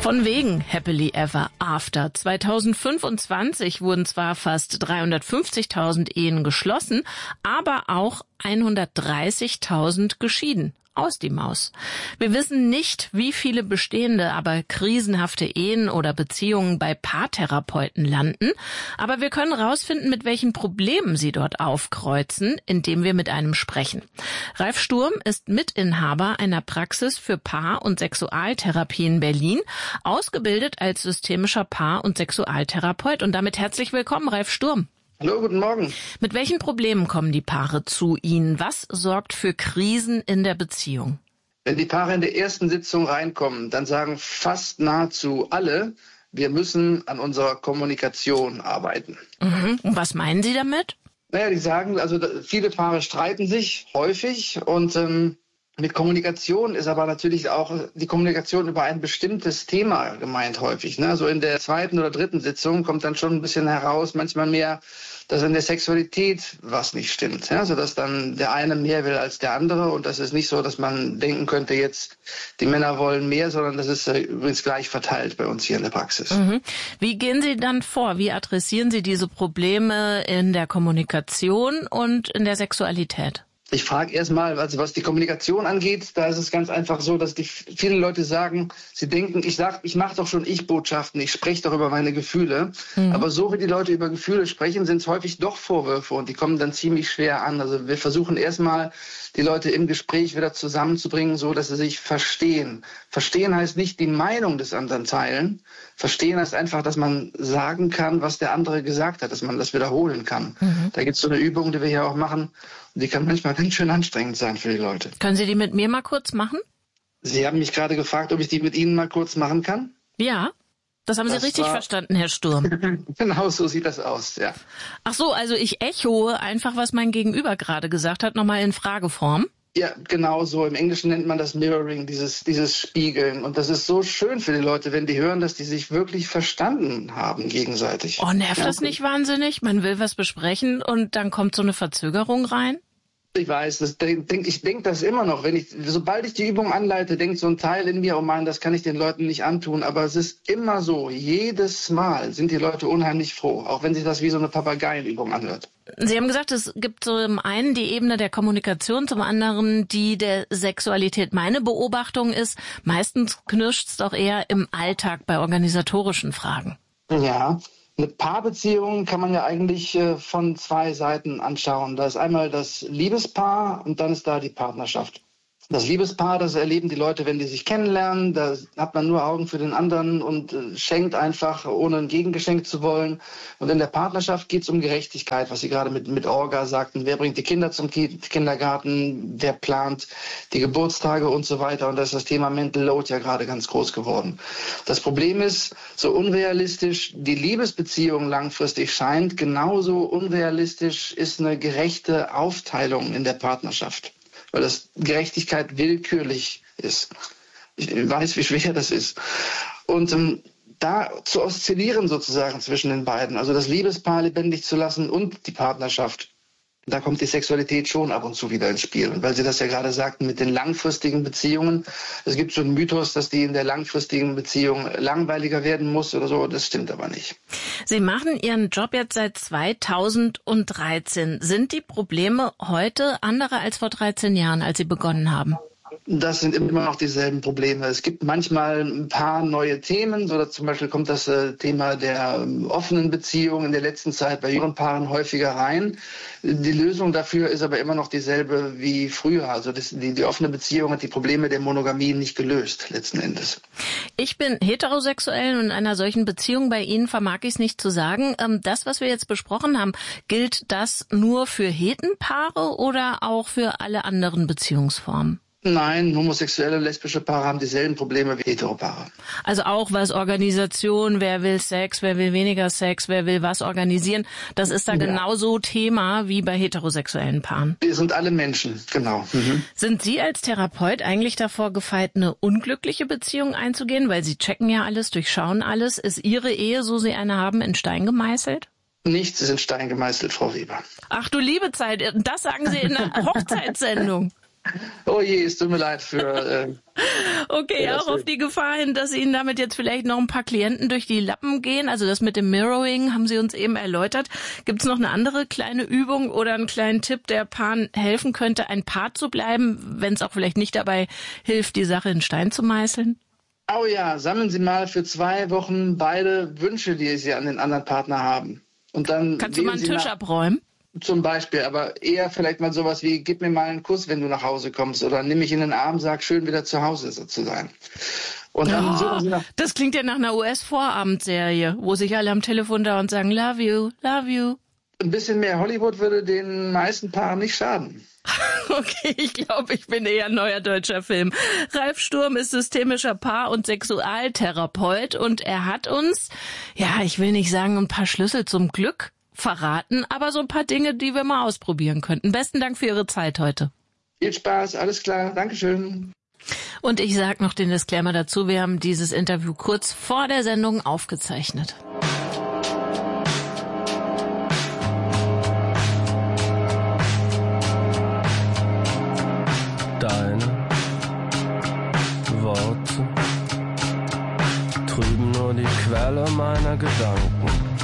Von wegen Happily Ever After. 2025 wurden zwar fast 350.000 Ehen geschlossen, aber auch 130.000 geschieden. Aus die Maus. Wir wissen nicht, wie viele bestehende, aber krisenhafte Ehen oder Beziehungen bei Paartherapeuten landen, aber wir können rausfinden, mit welchen Problemen sie dort aufkreuzen, indem wir mit einem sprechen. Ralf Sturm ist Mitinhaber einer Praxis für Paar- und Sexualtherapie in Berlin, ausgebildet als systemischer Paar- und Sexualtherapeut und damit herzlich willkommen, Ralf Sturm. Hallo, guten Morgen. Mit welchen Problemen kommen die Paare zu Ihnen? Was sorgt für Krisen in der Beziehung? Wenn die Paare in der ersten Sitzung reinkommen, dann sagen fast nahezu alle, wir müssen an unserer Kommunikation arbeiten. Und was meinen Sie damit? Naja, die sagen, also viele Paare streiten sich häufig und mit Kommunikation ist aber natürlich auch die Kommunikation über ein bestimmtes Thema gemeint häufig. Ne? Also in der zweiten oder dritten Sitzung kommt dann schon ein bisschen heraus, manchmal mehr, dass in der Sexualität was nicht stimmt. Ja? Also dass dann der eine mehr will als der andere und das ist nicht so, dass man denken könnte, jetzt die Männer wollen mehr, sondern das ist übrigens gleich verteilt bei uns hier in der Praxis. Wie gehen Sie dann vor? Wie adressieren Sie diese Probleme in der Kommunikation und in der Sexualität? Ich frage erstmal, also was die Kommunikation angeht, da ist es ganz einfach so, dass viele Leute sagen, sie denken, ich mache doch schon Ich-Botschaften, ich spreche doch über meine Gefühle. Aber so wie die Leute über Gefühle sprechen, sind es häufig doch Vorwürfe und die kommen dann ziemlich schwer an. Also wir versuchen erstmal, die Leute im Gespräch wieder zusammenzubringen, so dass sie sich verstehen. Verstehen heißt nicht die Meinung des anderen teilen. Verstehen heißt einfach, dass man sagen kann, was der andere gesagt hat, dass man das wiederholen kann. Da gibt es so eine Übung, die wir hier auch machen. Und die kann manchmal ganz schön anstrengend sein für die Leute. Können Sie die mit mir mal kurz machen? Sie haben mich gerade gefragt, ob ich die mit Ihnen mal kurz machen kann? Ja, das haben Sie richtig verstanden, Herr Sturm. Genau, so sieht das aus, ja. Ach so, also ich echoe einfach, was mein Gegenüber gerade gesagt hat, nochmal in Frageform. Ja, genau so. Im Englischen nennt man das Mirroring, dieses Spiegeln. Und das ist so schön für die Leute, wenn die hören, dass die sich wirklich verstanden haben gegenseitig. Oh, nervt das nicht wahnsinnig? Man will was besprechen und dann kommt so eine Verzögerung rein? Ich weiß, ich denke das immer noch. Sobald ich die Übung anleite, denkt so ein Teil in mir, oh Mann, das kann ich den Leuten nicht antun. Aber es ist immer so. Jedes Mal sind die Leute unheimlich froh, auch wenn sich das wie so eine Papageienübung anhört. Sie haben gesagt, es gibt zum einen die Ebene der Kommunikation, zum anderen die der Sexualität. Meine Beobachtung ist, meistens knirscht's doch eher im Alltag bei organisatorischen Fragen. Ja. Eine Paarbeziehung kann man ja eigentlich von zwei Seiten anschauen. Da ist einmal das Liebespaar und dann ist da die Partnerschaft. Das Liebespaar, das erleben die Leute, wenn die sich kennenlernen. Da hat man nur Augen für den anderen und schenkt einfach, ohne ein Gegengeschenk zu wollen. Und in der Partnerschaft geht es um Gerechtigkeit, was Sie gerade mit Orga sagten. Wer bringt die Kinder zum Kindergarten? Wer plant die Geburtstage und so weiter? Und da ist das Thema Mental Load ja gerade ganz groß geworden. Das Problem ist, so unrealistisch die Liebesbeziehung langfristig scheint, genauso unrealistisch ist eine gerechte Aufteilung in der Partnerschaft. Weil das Gerechtigkeit willkürlich ist. Ich weiß, wie schwer das ist. Und da zu oszillieren sozusagen zwischen den beiden, also das Liebespaar lebendig zu lassen und die Partnerschaft, da kommt die Sexualität schon ab und zu wieder ins Spiel. Und weil Sie das ja gerade sagten mit den langfristigen Beziehungen, es gibt so einen Mythos, dass die in der langfristigen Beziehung langweiliger werden muss oder so, das stimmt aber nicht. Sie machen Ihren Job jetzt seit 2013. Sind die Probleme heute andere als vor 13 Jahren, als Sie begonnen haben? Das sind immer noch dieselben Probleme. Es gibt manchmal ein paar neue Themen, so dass zum Beispiel kommt das Thema der offenen Beziehung in der letzten Zeit bei jüngeren Paaren häufiger rein. Die Lösung dafür ist aber immer noch dieselbe wie früher. Also die offene Beziehung hat die Probleme der Monogamie nicht gelöst, letzten Endes. Ich bin heterosexuell und in einer solchen Beziehung bei Ihnen vermag ich es nicht zu sagen. Das, was wir jetzt besprochen haben, gilt das nur für Hetenpaare oder auch für alle anderen Beziehungsformen? Nein, homosexuelle, lesbische Paare haben dieselben Probleme wie Heteropaare. Also auch was Organisation, wer will Sex, wer will weniger Sex, wer will was organisieren, das ist da genauso Thema wie bei heterosexuellen Paaren. Wir sind alle Menschen, genau. Sind Sie als Therapeut eigentlich davor gefeit, eine unglückliche Beziehung einzugehen? Weil Sie checken ja alles, durchschauen alles. Ist Ihre Ehe, so Sie eine haben, in Stein gemeißelt? Nichts ist in Stein gemeißelt, Frau Weber. Ach du liebe Zeit, das sagen Sie in einer Hochzeitssendung. Oh je, es tut mir leid für... Okay, auch auf die Gefahr hin, dass Ihnen damit jetzt vielleicht noch ein paar Klienten durch die Lappen gehen. Also das mit dem Mirroring haben Sie uns eben erläutert. Gibt es noch eine andere kleine Übung oder einen kleinen Tipp, der Paaren helfen könnte, ein Paar zu bleiben, wenn es auch vielleicht nicht dabei hilft, die Sache in Stein zu meißeln? Oh ja, sammeln Sie mal für 2 Wochen beide Wünsche, die Sie an den anderen Partner haben. Und dann kannst du mal einen Tisch abräumen? Zum Beispiel, aber eher vielleicht mal sowas wie, gib mir mal einen Kuss, wenn du nach Hause kommst, oder nimm mich in den Arm, sag schön wieder zu Hause zu sein. Und dann suchen Sie nach... Das klingt ja nach einer US-Vorabendserie, wo sich alle am Telefon da und sagen, love you, love you. Ein bisschen mehr Hollywood würde den meisten Paaren nicht schaden. Okay, ich glaube, ich bin eher ein neuer deutscher Film. Ralf Sturm ist systemischer Paar- und Sexualtherapeut und er hat uns, ja, ich will nicht sagen, ein paar Schlüssel zum Glück verraten, aber so ein paar Dinge, die wir mal ausprobieren könnten. Besten Dank für Ihre Zeit heute. Viel Spaß, alles klar, Dankeschön. Und ich sage noch den Disclaimer dazu, wir haben dieses Interview kurz vor der Sendung aufgezeichnet. Deine Worte trüben nur die Quelle meiner Gedanken.